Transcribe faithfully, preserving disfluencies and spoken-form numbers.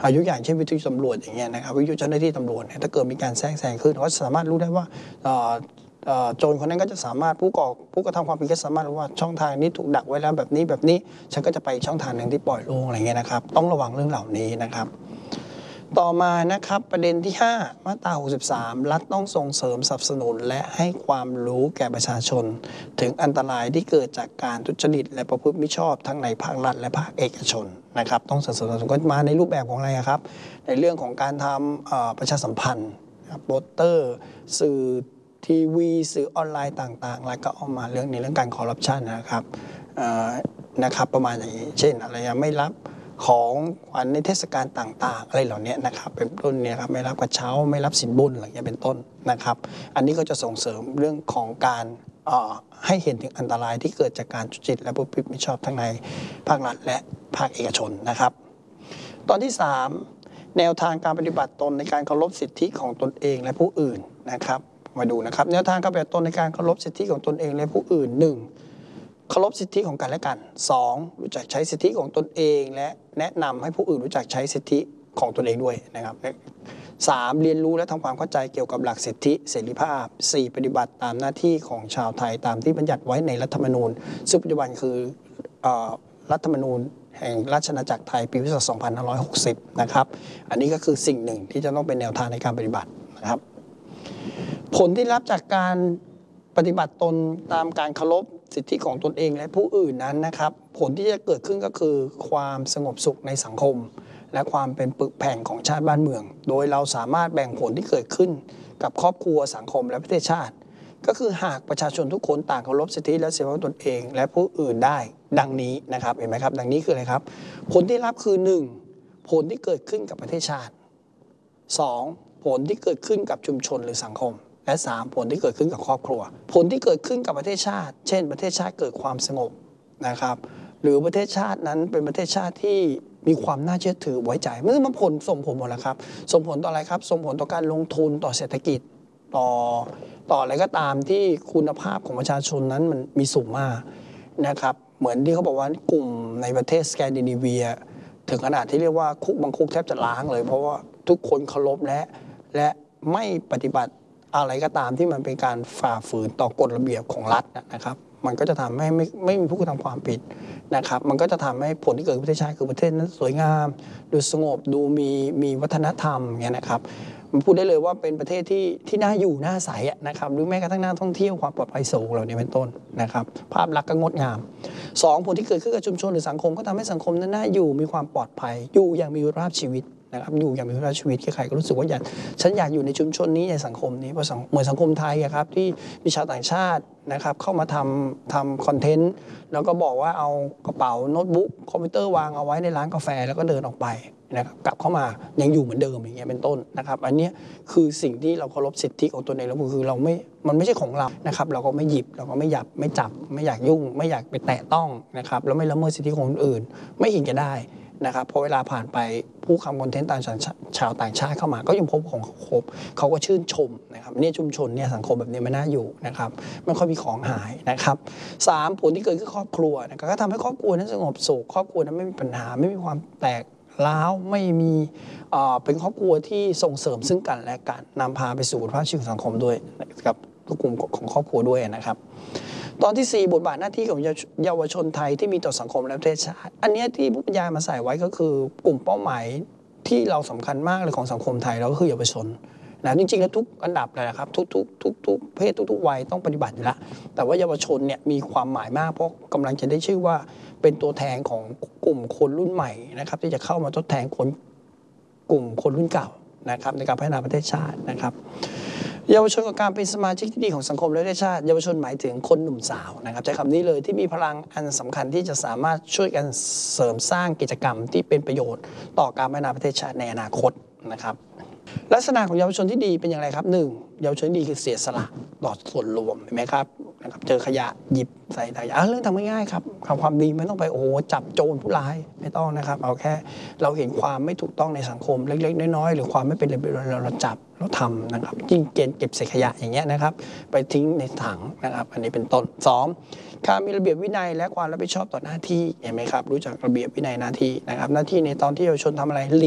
อายุอย่างเช่นวิทยุตำรวจอย่างเงี้ยนะครับวิทยุเจ้าหน้าที่ตำรวจเนี่ยถ้าเกิดมีการแทรกแซงขึ้นเขาสามารถรู้ได้ว่าโจรคนนั้นก็จะสามารถผู้ก่อผู้กระทำความผิดก็สามารถรู้ว่าช่องทางนี้ถูกดักไว้แล้วแบบนี้แบบนี้ฉันก็จะไปช่องทางหนึ่งที่ปล่อยโล่งอะไรเงี้ยนะครับต้องระวังเรื่องเหล่านี้นะครับต่อมานะครับประเด็นที่ห้ามาตราหกสิบสามรัฐต้องส่งเสริมสนับสนุนและให้ความรู้แก่ประชาชนถึงอันตรายที่เกิดจากการทุจริตและประพฤติมิชอบทั้งในภาครัฐและภาคเอกชนนะครับต้องสนับสนุนก็มาในรูปแบบของอะไรครับในเรื่องของการทำประชาสัมพันธ์โปสเตอร์สื่อทีวีสื่อออนไลน์ต่างๆแล้วก็ออกมาเรื่องในเรื่องการคอร์รัปชันนะครับนะครับประมาณอย่างนี้เช่นอะไรไม่รับของขวัญในเทศกาลต่างๆอะไรเหล่านี้นะครับเป็นต้นเนี่ยครับไม่รับกระเช้าไม่รับสินบุญอะไรอย่างเงี้ยเป็นต้นนะครับอันนี้ก็จะส่งเสริมเรื่องของการให้เห็นถึงอันตรายที่เกิดจากการทุจริตและประพฤติมิชอบทั้งในภาครัฐและภาคเอกชนนะครับตอนที่สามแนวทางการปฏิบัติตนในการเคารพสิทธิของตนเองและผู้อื่นนะครับมาดูนะครับแนวทางการปฏิบัติตนในการเคารพสิทธิของตนเองและผู้อื่น หนึ่งเคารพสิทธิของกันและกัน สอง รู้จักใช้สิทธิของตนเองและแนะนำให้ผู้อื่นรู้จักใช้สิทธิของตนเองด้วยนะครับ สาม เรียนรู้และทำความเข้าใจเกี่ยวกับหลักสิทธิเสรีภาพ สี่ ปฏิบัติตามหน้าที่ของชาวไทยตามที่บัญญัติไว้ในรัฐธรรมนูญซึ่งปัจจุบันคือรัฐธรรมนูญแห่งราชอาณาจักรไทยปีพุทธศักราชสองพันห้าร้อยหกสิบนะครับอันนี้ก็คือสิ่งหนึ่งที่จะต้องเป็นแนวทางในการปฏิบัตินะครับผลที่รับจากการปฏิบัติตนตามการเคารพสิทธิของตนเองและผู้อื่นนั้นนะครับผลที่จะเกิดขึ้นก็คือความสงบสุขในสังคมและความเป็นปึกแผ่นของชาติบ้านเมืองโดยเราสามารถแบ่งผลที่เกิดขึ้นกับครอบครัวสังคมและประเทศชาติก็คือหากประชาชนทุกคนต่างเคารพสิทธิและเสรีภาพตนเองและผู้อื่นได้ดังนี้นะครับเห็นไหมครับดังนี้คืออะไรครับผลที่รับคือ หนึ่ง ผลที่เกิดขึ้นกับประเทศชาติ สอง ผลที่เกิดขึ้นกับชุมชนหรือสังคมและสามผลที่เกิดขึ้นกับครอบครัวผลที่เกิดขึ้นกับประเทศชาติเช่นประเทศชาติเกิดความสงบนะครับหรือประเทศชาตินั้นเป็นประเทศชาติที่มีความน่าเชื่อถือไว้ใจเมื่อมันผลส่งผลหมดแล้วครับส่งผลต่ออะไรครับส่งผลต่อการลงทุนต่อเศรษฐกิจต่อต่ออะไรก็ตามที่คุณภาพของประชาชนนั้นมันมีสูงมากนะครับเหมือนที่เขาบอกว่ากลุ่มในประเทศสแกนดิเนเวียถึงขนาดที่เรียกว่าคุกบางคุกแทบจะล้างเลยเพราะว่าทุกคนเคารพและและไม่ปฏิบัติอะไรก็ตามที่มันเป็นการฝ่าฝืนต่อกฎระเบียบของรัฐนะครับมันก็จะทำให้ไม่ไม่มีผู้กระทำความผิดนะครับมันก็จะทำให้ผลที่เกิดขึ้นประเทศชาติคือประเทศนั้นสวยงามดูสงบดูมีมีวัฒนธรรมเงี้ยนะครับมันพูดได้เลยว่าเป็นประเทศที่ที่น่าอยู่น่าใสนะครับหรือแม้กระทั่งน่าท่องเที่ยวความปลอดภัยสูงเหล่านี้เป็นต้นนะครับภาพลักษณ์ก็งดงามสองผลที่เกิดขึ้นกับชุมชนหรือสังคมก็ทำให้สังคมนั้นน่าอยู่มีความปลอดภัยอยู่อย่างมีคุณภาพชีวิตนะครับอยู่อย่างมีคุณภาพชีวิตใครๆก็รู้สึกว่าอยากฉันอยากอยู่ในชุมชนนี้ในสังคมนี้เพราะเหมือนสังคมไทยครับที่มีชาวต่างชาตินะครับเข้ามาทำทำคอนเทนต์แล้วก็บอกว่าเอากระเป๋าโน้ตบุ๊กคอมพิวเตอร์วางเอาไว้ในร้านกาแฟแล้วก็เดินออกไปนะครับกลับเข้ามายังอยู่เหมือนเดิมอย่างเงี้ยเป็นต้นนะครับอันนี้คือสิ่งที่เราเคารพสิทธิของตัวเองแล้วคือเราไม่มันไม่ใช่ของเรานะครับเราก็ไม่หยิบเราก็ไม่หยับไม่จับไม่อยากยุ่งไม่อยากไปแตะต้องนะครับแล้วไม่ละเมิดสิทธิของคนอื่นไม่เห็นจะได้นะครับพอเวลาผ่านไปผู้ทำคอนเทนต์ต่างชาวต่างชาติเข้ามาก็ยังพบของครบเขาก็ชื่นชมนะครับเนี่ยชุมชนเนี่ยสังคมแบบนี้มันน่าอยู่นะครับไม่ค่อยมีของหายนะครับสามผลที่เกิดขึ้นครอบครัวนะครับก็ทำให้ครอบครัวนั้นสงบสุขครอบครัวนั้นไม่มีปัญหาไม่มีความแตกร้าวไม่มีเป็นครอบครัวที่ส่งเสริมซึ่งกันและกันนำพาไปสู่คุณภาพชีวิตสังคมด้วยกับทุกกลุ่มของครอบครัวด้วยนะครับตอนที่สี่บทบาทหน้าที่ของเยาวชนไทยที่มีต่อสังคมและประเทศชาติอันนี้ที่ผู้บรรยายมาใส่ไว้ก็คือกลุ่มเป้าหมายที่เราสำคัญมากเลยของสังคมไทยเราก็คือเยาวชนนะจริงๆแล้วทุกอันดับเลยนะครับทุกๆทุกๆเพศทุกๆวัยต้องปฏิบัติอยู่แล้วแต่ว่าเยาวชนเนี่ยมีความหมายมากเพราะกำลังจะได้ชื่อว่าเป็นตัวแทนของกลุ่มคนรุ่นใหม่นะครับที่จะเข้ามาทดแทนคนกลุ่มคนรุ่นเก่านะครับในการพัฒนาประเทศชาตินะครับเยาวชนกับการเป็นสมาชิกที่ดีของสังคมและประเทศชาติเยาวชนหมายถึงคนหนุ่มสาวนะครับใช้คำนี้เลยที่มีพลังอันสำคัญที่จะสามารถช่วยกันเสริมสร้างกิจกรรมที่เป็นประโยชน์ต่อการพัฒนาประเทศชาติในอนาคตนะครับลักษณะของเยาวชนที่ดีเป็นอย่างไรครับหนึ่งเยาวชนที่ดีคือเสียสละต่อส่วนรวมเห็นไหมครับนะครับเจอขยะหยิบใส่ขยะเรื่องทำง่ายๆครับทำความดีไม่ต้องไปโอ้โหจับโจรผู้ร้ายไม่ต้องนะครับเอาแค่เราเห็นความไม่ถูกต้องในสังคมเล็กๆน้อยๆหรือความไม่เป็นระเบียบเราจับเราทำนะครับยิ่งเกณฑ์เก็บใส่ขยะอย่างเงี้ยนะครับไปทิ้งในถังนะครับอันนี้เป็นต้นสองการมีระเบียบวินัยและความรับผิดชอบต่อหน้าที่เห็นไหมครับรู้จักระเบียบวินัยหน้าที่นะครับหน้าที่ในตอนที่เยาวชนทำอะไร